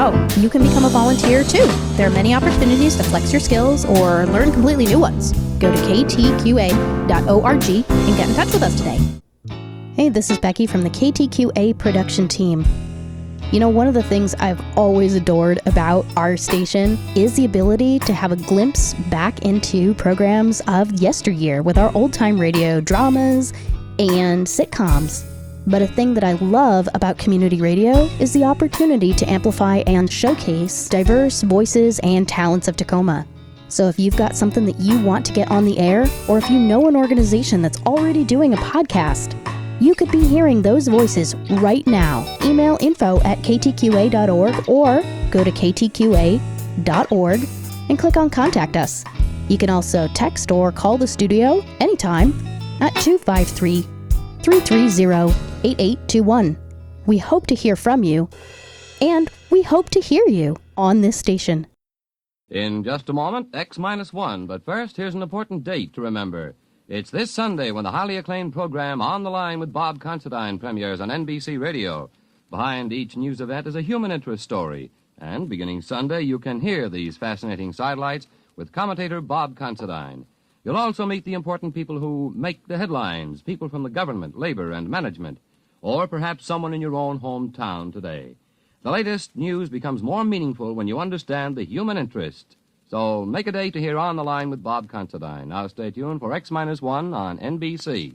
Oh, you can become a volunteer too. There are many opportunities to flex your skills or learn completely new ones. Go to ktqa.org and get in touch with us today. Hey, this is Becky from the KTQA production team. You know, one of the things I've always adored about our station is the ability to have a glimpse back into programs of yesteryear with our old-time radio dramas and sitcoms. But a thing that I love about community radio is the opportunity to amplify and showcase diverse voices and talents of Tacoma. So if you've got something that you want to get on the air, or if you know an organization that's already doing a podcast, you could be hearing those voices right now. Email info@ktqa.org or go to ktqa.org and click on Contact Us. You can also text or call the studio anytime at 253-330-8821. We hope to hear from you, and we hope to hear you on this station. In just a moment, X-1, but first, here's an important date to remember. It's this Sunday when the highly acclaimed program On the Line with Bob Considine premieres on NBC Radio. Behind each news event is a human interest story, and beginning Sunday, you can hear these fascinating sidelights with commentator Bob Considine. You'll also meet the important people who make the headlines, people from the government, labor, and management, or perhaps someone in your own hometown today. The latest news becomes more meaningful when you understand the human interest. So make a day to hear On the Line with Bob Considine. Now stay tuned for X-1 on NBC.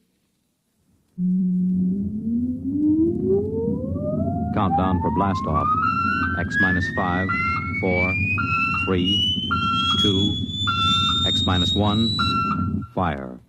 Countdown for blast-off. X-5, 4, 3, 2, X-1, fire.